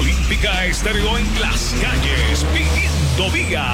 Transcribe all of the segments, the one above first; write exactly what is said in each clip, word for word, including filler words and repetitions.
Olímpica Estéreo en las calles, pidiendo vida.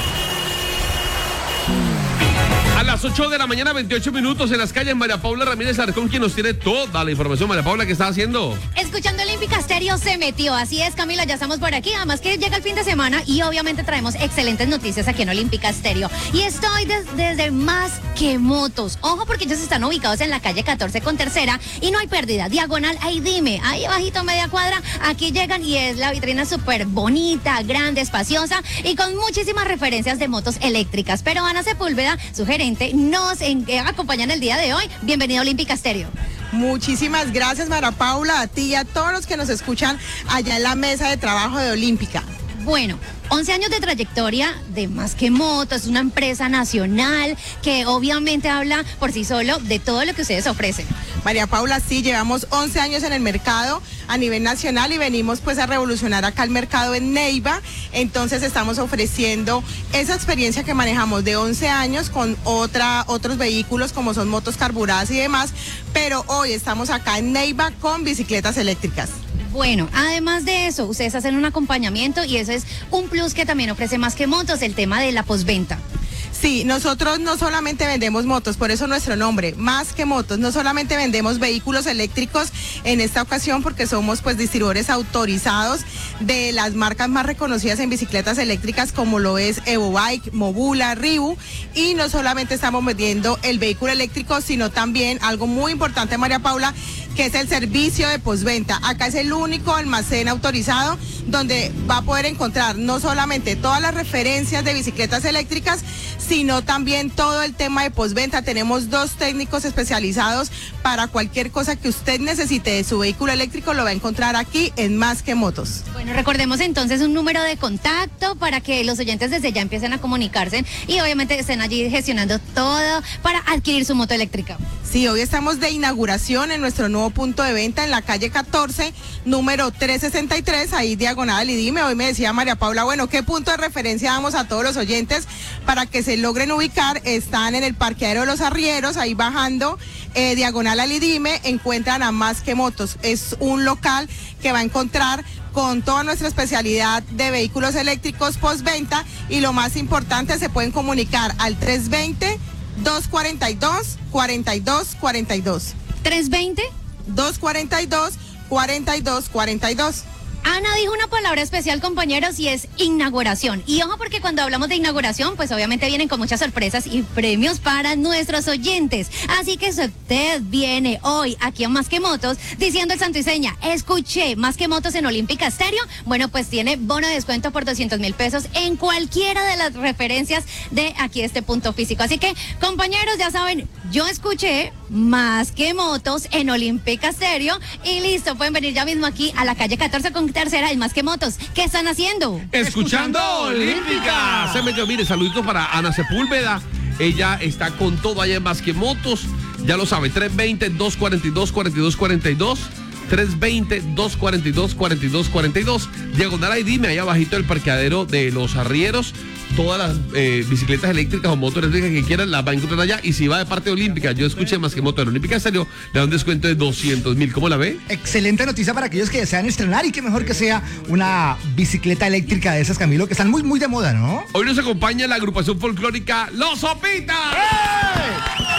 A las ocho de la mañana, veintiocho minutos en las calles, María Paula Ramírez Arcón, quien nos tiene toda la información. María Paula, ¿qué está haciendo? Escuchando Olímpica Estéreo se metió. Así es, Camila, ya estamos por aquí. Además que llega el fin de semana y obviamente traemos excelentes noticias aquí en Olímpica Estéreo. Y estoy des, desde Más que Motos. Ojo, porque ellos están ubicados en la calle catorce con tercera y no hay pérdida. Diagonal, ahí dime, ahí bajito media cuadra. Aquí llegan y es la vitrina súper bonita, grande, espaciosa y con muchísimas referencias de motos eléctricas. Pero Ana Sepúlveda, su gerente, nos en, eh, acompañan el día de hoy. Bienvenido a Olímpica Estéreo. Muchísimas gracias, María Paula, a ti y a todos los que nos escuchan allá en la mesa de trabajo de Olímpica. Bueno, once años de trayectoria de Más que Motos, es una empresa nacional que obviamente habla por sí solo de todo lo que ustedes ofrecen. María Paula, sí, llevamos once años en el mercado a nivel nacional y venimos pues a revolucionar acá el mercado en Neiva. Entonces estamos ofreciendo esa experiencia que manejamos de once años con otra, otros vehículos como son motos carburadas y demás, pero hoy estamos acá en Neiva con bicicletas eléctricas. Bueno, además de eso, ustedes hacen un acompañamiento y eso es un plus que también ofrece Más que Motos, el tema de la postventa. Sí, nosotros no solamente vendemos motos, por eso nuestro nombre, Más que Motos. No solamente vendemos vehículos eléctricos en esta ocasión porque somos pues distribuidores autorizados de las marcas más reconocidas en bicicletas eléctricas como lo es EvoBike, Mobula, Ribu, y no solamente estamos vendiendo el vehículo eléctrico, sino también algo muy importante, María Paula, que es el servicio de postventa. Acá es el único almacén autorizado donde va a poder encontrar no solamente todas las referencias de bicicletas eléctricas, sino también todo el tema de postventa. Tenemos dos técnicos especializados para cualquier cosa que usted necesite de su vehículo eléctrico, lo va a encontrar aquí en Más que Motos. Bueno, recordemos entonces un número de contacto para que los oyentes desde ya empiecen a comunicarse y obviamente estén allí gestionando todo para adquirir su moto eléctrica. Sí, hoy estamos de inauguración en nuestro nuevo punto de venta en la calle catorce, número trescientos sesenta y tres, ahí diagonal y dime. Hoy me decía María Paula, bueno, ¿qué punto de referencia damos a todos los oyentes para que se logren ubicar? Están en el parqueadero de los Arrieros, ahí bajando, eh, diagonal al IDIME, encuentran a Más que Motos. Es un local que va a encontrar con toda nuestra especialidad de vehículos eléctricos postventa y lo más importante, se pueden comunicar al tres veinte, dos cuarenta y dos, cuarenta y dos cuarenta y dos. ¿tres veinte? dos cuarenta y dos, cuarenta y dos cuarenta y dos. Ana dijo una palabra especial, compañeros, y es inauguración. Y ojo, porque cuando hablamos de inauguración, pues obviamente vienen con muchas sorpresas y premios para nuestros oyentes. Así que si usted viene hoy aquí a Más que Motos diciendo el santo y seña, escuché Más que Motos en Olímpica Estéreo, bueno, pues tiene bono de descuento por doscientos mil pesos en cualquiera de las referencias de aquí este punto físico. Así que, compañeros, ya saben, yo escuché Más que Motos en Olímpica Estéreo y listo, pueden venir ya mismo aquí a la calle catorce con tercera y Más que Motos. ¿Qué están haciendo? Escuchando Olímpica. Se metió, mire, saluditos para Ana Sepúlveda. Ella está con todo allá en Más que Motos. Ya lo sabe, tres veinte, dos cuarenta y dos, cuarenta y dos cuarenta y dos. tres veinte, dos cuarenta y dos, cuarenta y dos cuarenta y dos. Diagonal ahí dime, ahí abajito el parqueadero de los Arrieros. Todas las eh, bicicletas eléctricas o motos eléctricas que quieran las va a encontrar allá. Y si va de parte de Olímpica, yo escuché Más que Moto en Olímpica salió, le da un descuento de doscientos mil. ¿Cómo la ve? Excelente noticia para aquellos que desean estrenar y que mejor que sea una bicicleta eléctrica de esas, Camilo, que están muy, muy de moda, ¿no? Hoy nos acompaña la agrupación folclórica Los Sopitas. ¡Ey!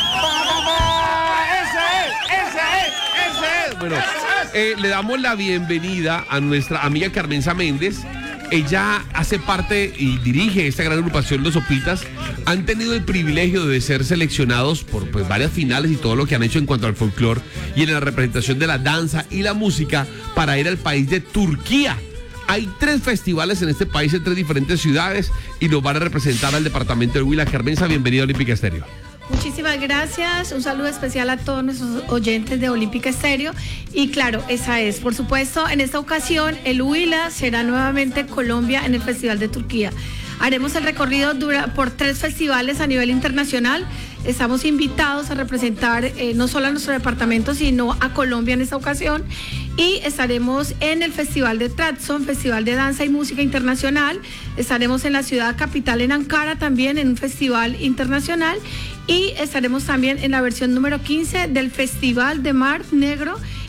¡Ese es! ¡Ese es! ¡Ese es! Bueno, eh, le damos la bienvenida a nuestra amiga Carmenza Méndez. Ella hace parte y dirige esta gran agrupación Los Sopitas. Han tenido el privilegio de ser seleccionados por pues, varias finales y todo lo que han hecho en cuanto al folclore y en la representación de la danza y la música para ir al país de Turquía. Hay tres festivales en este país en tres diferentes ciudades y nos van a representar al departamento de Huila. Carmenza, bienvenida a Olímpica Estéreo. Muchísimas gracias, un saludo especial a todos nuestros oyentes de Olímpica Estéreo y claro, esa es, por supuesto, en esta ocasión el Huila será nuevamente Colombia en el Festival de Turquía. Haremos el recorrido dura, por tres festivales a nivel internacional. Estamos invitados a representar eh, no solo a nuestro departamento, sino a Colombia en esta ocasión. Y estaremos en el Festival de Trabzon, Festival de Danza y Música Internacional. Estaremos en la ciudad capital, en Ankara, también en un festival internacional. Y estaremos también en la versión número quince del Festival de Mar Negro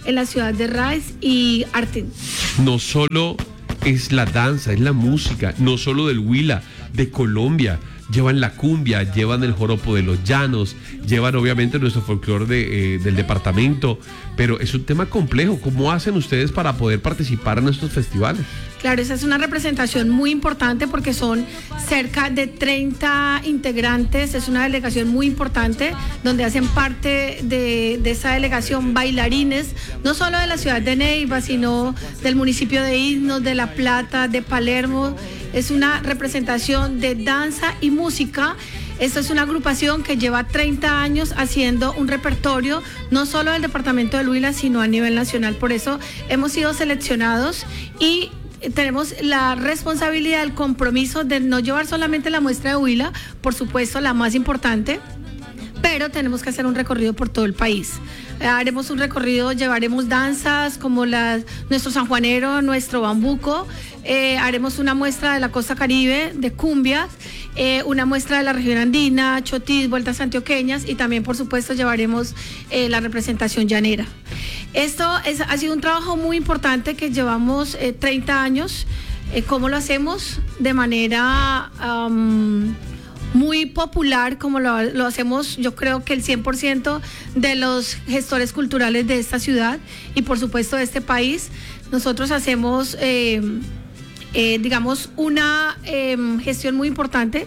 en la ciudad de Rice y Arten. No solo es la danza, es la música, no solo del Huila, de Colombia. Llevan la cumbia, llevan el joropo de los llanos, llevan obviamente nuestro folclore de, eh, del departamento, pero es un tema complejo. ¿Cómo hacen ustedes para poder participar en estos festivales? Claro, esa es una representación muy importante porque son cerca de treinta integrantes, es una delegación muy importante donde hacen parte de, de esa delegación bailarines, no solo de la ciudad de Neiva, sino del municipio de Iznos, de La Plata, de Palermo. Es una representación de danza y música. Esta es una agrupación que lleva treinta años haciendo un repertorio, no solo del departamento del Huila, sino a nivel nacional. Por eso hemos sido seleccionados y tenemos la responsabilidad, el compromiso de no llevar solamente la muestra de Huila, por supuesto la más importante, pero tenemos que hacer un recorrido por todo el país. Eh, haremos un recorrido, llevaremos danzas como las, nuestro sanjuanero, nuestro bambuco, eh, haremos una muestra de la costa caribe, de cumbias, eh, una muestra de la región andina, chotis, vueltas antioqueñas y también por supuesto llevaremos eh, la representación llanera. Esto es, ha sido un trabajo muy importante que llevamos eh, treinta años. Eh, ¿Cómo lo hacemos? De manera um, muy popular, como lo, lo hacemos yo creo que el cien por ciento de los gestores culturales de esta ciudad y por supuesto de este país. Nosotros hacemos, eh, eh, digamos, una eh, gestión muy importante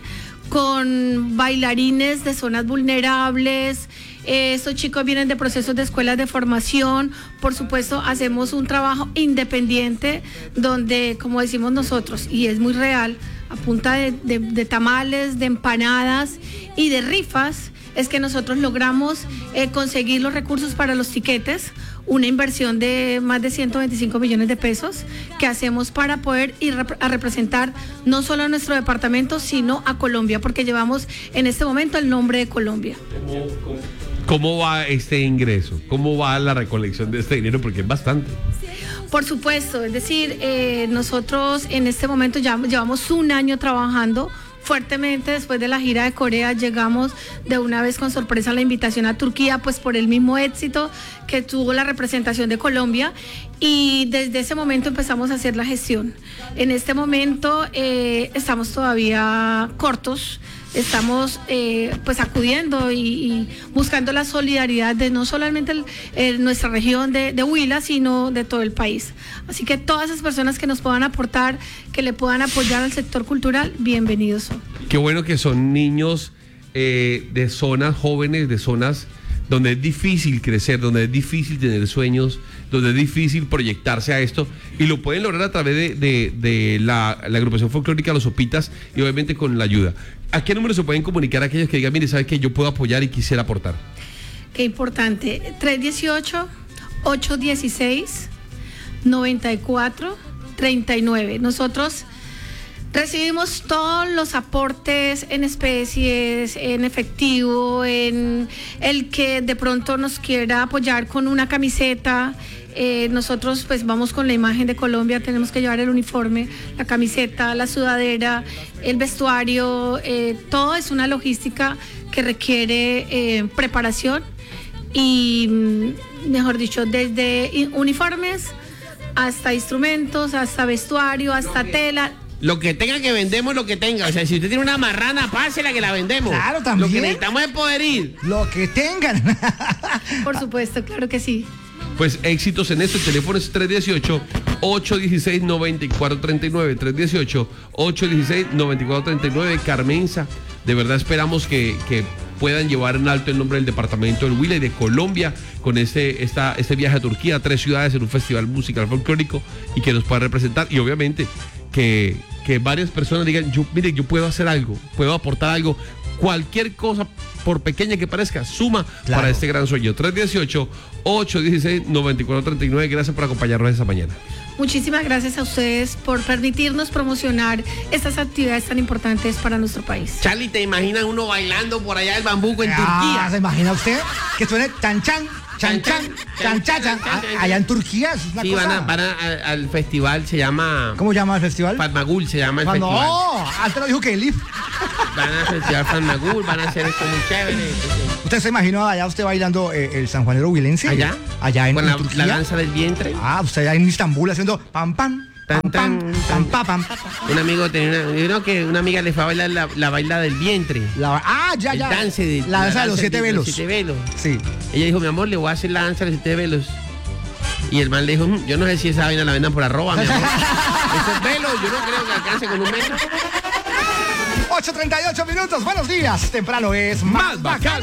con bailarines de zonas vulnerables. Eh, estos chicos vienen de procesos de escuelas de formación. Por supuesto, hacemos un trabajo independiente donde, como decimos nosotros, y es muy real, a punta de, de, de tamales, de empanadas y de rifas, es que nosotros logramos eh, conseguir los recursos para los tiquetes, una inversión de más de ciento veinticinco millones de pesos que hacemos para poder ir a representar no solo a nuestro departamento, sino a Colombia, porque llevamos en este momento el nombre de Colombia. ¿Cómo va este ingreso? ¿Cómo va la recolección de este dinero? Porque es bastante. Por supuesto, es decir, eh, nosotros en este momento ya llevamos un año trabajando fuertemente. Después de la gira de Corea llegamos de una vez con sorpresa a la invitación a Turquía, pues por el mismo éxito que tuvo la representación de Colombia, y desde ese momento empezamos a hacer la gestión. En este momento eh, estamos todavía cortos. Estamos eh, pues acudiendo y, y buscando la solidaridad de no solamente el, eh, nuestra región de, de Huila, sino de todo el país. Así que todas esas personas que nos puedan aportar, que le puedan apoyar al sector cultural, bienvenidos son. Qué bueno que son niños eh, de zonas jóvenes, de zonas donde es difícil crecer, donde es difícil tener sueños, donde es difícil proyectarse a esto, y lo pueden lograr a través de, de, de la, la agrupación folclórica Los Sopitas y obviamente con la ayuda. ¿A qué número se pueden comunicar aquellos que digan, mire, sabe que yo puedo apoyar y quisiera aportar? Qué importante. tres uno ocho, ocho uno seis, nueve cuatro tres nueve. Nosotros recibimos todos los aportes en especies, en efectivo, en el que de pronto nos quiera apoyar con una camiseta. Eh, nosotros pues vamos con la imagen de Colombia, tenemos que llevar el uniforme, la camiseta, la sudadera, el vestuario, eh, todo es una logística que requiere eh, preparación y, mejor dicho, desde uniformes hasta instrumentos, hasta vestuario, hasta tela. Lo que tenga que vendemos, lo que tenga. O sea, si usted tiene una marrana, pásela que la vendemos. Claro, también. Lo que necesitamos es poder ir. Lo que tengan. Por supuesto, claro que sí. Pues éxitos en esto. El teléfono es tres uno ocho, ocho uno seis, nueve cuatro tres nueve. tres uno ocho, ocho uno seis, nueve cuatro tres nueve. Carmenza, de verdad esperamos que, que puedan llevar en alto el nombre del departamento del Huila y de Colombia con este, esta, este viaje a Turquía, a tres ciudades en un festival musical folclórico, y que nos puedan representar. Y obviamente que, que varias personas digan, yo, mire, yo puedo hacer algo, puedo aportar algo. Cualquier cosa, por pequeña que parezca, suma Claro. para este gran sueño. tres uno ocho, ocho uno seis, nueve cuatro tres nueve. Gracias por acompañarnos esta mañana. Muchísimas gracias a ustedes por permitirnos promocionar estas actividades tan importantes para nuestro país. Charlie, ¿te imaginas uno bailando por allá el bambuco en Ah, Turquía? ¿se imagina usted que suene tan chan, chan, chan, chan, chan, chan? A- Allá en Turquía, eso es una Sí, cosa. van, a, van a- a- al festival, se llama ¿Cómo llama el festival? Fatmagul, se llama el Ah, festival. no, antes lo dijo Kelly. van a festival Fanmagul, van a hacer esto muy chévere. Entonces, ¿Usted se imaginó allá usted bailando eh, el San Juanero Huilense? ¿allá? Allá en, Con en la, Turquía. la danza del vientre. Ah, usted allá en Istambul haciendo pam pam. Tan, Pam, tan, pam, tan. pam, pam, pam. Un amigo tenía una, yo creo que una amiga le fue a bailar la, la baila del vientre. La- ah, ya, El ya. dance de, la danza de los del- siete velos. siete velos. Sí. Ella dijo, mi amor, le voy a hacer la danza de los siete velos. Y el man le dijo, "Mm, yo no sé si esa vaina la vendan por arroba, mi amor. Esos velos, yo no creo que alcance con un metro. ocho treinta y ocho minutos. Buenos días. Temprano es más Más bacano.